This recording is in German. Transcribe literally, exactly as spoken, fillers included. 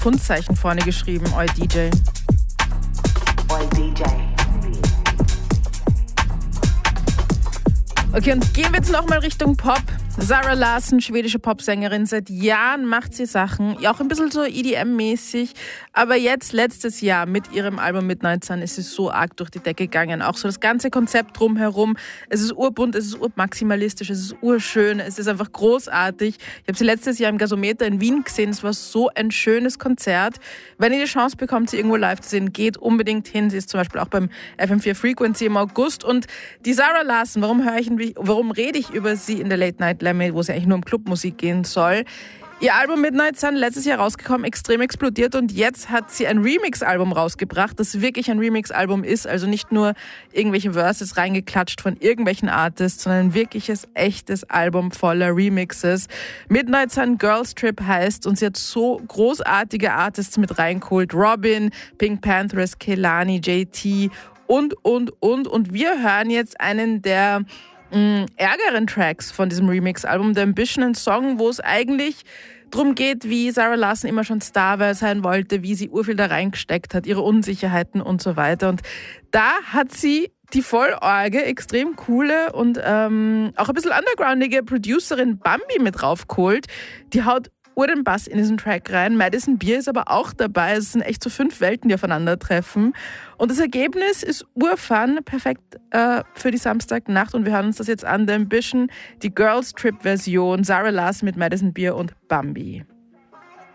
Pfundzeichen vorne geschrieben, Oi D J. Oi D J. Okay, und gehen wir jetzt nochmal Richtung Pop. Zara Larsson, schwedische Popsängerin, seit Jahren macht sie Sachen, ja auch ein bisschen so E D M-mäßig, aber jetzt, letztes Jahr mit ihrem Album Midnight Sun ist sie so arg durch die Decke gegangen, auch so das ganze Konzept drumherum, es ist urbunt, es ist urmaximalistisch, es ist urschön, es ist einfach großartig. Ich habe sie letztes Jahr im Gasometer in Wien gesehen, es war so ein schönes Konzert. Wenn ihr die Chance bekommt, sie irgendwo live zu sehen, geht unbedingt hin, sie ist zum Beispiel auch beim F M vier Frequency im August und die Zara Larsson, warum höre ich, warum rede ich über sie in der Late Night Lemmy, wo es ja eigentlich nur um Clubmusik gehen soll. Ihr Album Midnight Sun, letztes Jahr rausgekommen, extrem explodiert und jetzt hat sie ein Remix-Album rausgebracht, das wirklich ein Remix-Album ist, also nicht nur irgendwelche Verses reingeklatscht von irgendwelchen Artists, sondern ein wirkliches, echtes Album voller Remixes. Midnight Sun Girls Trip heißt und sie hat so großartige Artists mit reingeholt. Robin, Pink Panthers, Kehlani, J T und, und, und. Und wir hören jetzt einen der mh, ärgeren Tracks von diesem Remix-Album, The Ambition, ein Song, wo es eigentlich drum geht, wie Zara Larsson immer schon Star sein wollte, wie sie urviel da reingesteckt hat, ihre Unsicherheiten und so weiter. Und da hat sie die Vollorge, extrem coole und ähm, auch ein bisschen undergroundige Producerin Bambi mit draufgeholt. Die haut ur den Bass in diesen Track rein. Madison Beer ist aber auch dabei. Es sind echt so fünf Welten, die aufeinandertreffen. Und das Ergebnis ist urfun, perfekt äh, für die Samstagnacht. Und wir hören uns das jetzt an. The Ambition, die Girls Trip Version. Zara Larsson mit Madison Beer und Bambi.